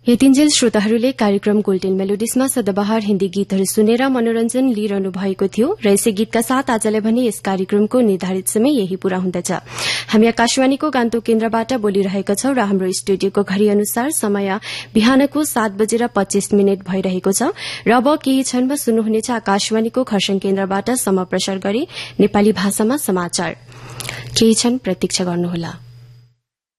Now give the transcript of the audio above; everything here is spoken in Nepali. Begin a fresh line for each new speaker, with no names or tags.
यतिन्जेल श्रोताहरूले कार्यक्रम गोल्डन मेलोडिसमा सदाबहार हिन्दी गीतहरू सुनेर मनोरञ्जन लिइरहनु भएको थियो र यसै गीतका साथ आजलाई भने यस कार्यक्रमको निर्धारित समय यही पूरा हुँदछ। हामी आकाशवाणीको गान्तोक केन्द्रबाट बोलिरहेका छौं र हाम्रो स्टुडियोको घड़ी अनुसार समय बिहानको 7:25 भइरहेको छ र अब केही क्षणमा सुन्नुहुनेछ आकाशवाणीको खरसाङ केन्द्रबाट समप्रसार गरी नेपाली भाषामा समाचार। केही क्षण प्रतीक्षा गर्नुहोला।